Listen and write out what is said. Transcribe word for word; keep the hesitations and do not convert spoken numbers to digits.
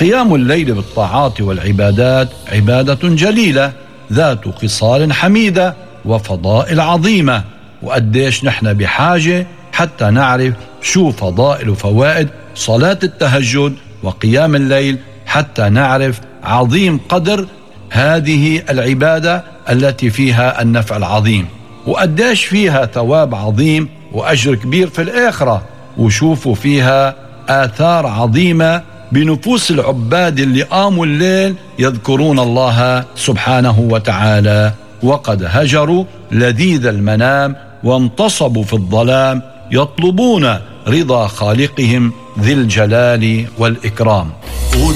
فقيام الليل بالطاعات والعبادات عبادة جليلة ذات خصال حميدة وفضائل عظيمة. وقديش نحن بحاجة حتى نعرف شو فضائل وفوائد صلاة التهجد وقيام الليل، حتى نعرف عظيم قدر هذه العبادة التي فيها النفع العظيم، وقديش فيها ثواب عظيم وأجر كبير في الآخرة، وشوفوا فيها آثار عظيمة بنفوس العباد اللي قاموا الليل يذكرون الله سبحانه وتعالى، وقد هجروا لذيذ المنام وانتصبوا في الظلام يطلبون رضا خالقهم ذي الجلال والإكرام.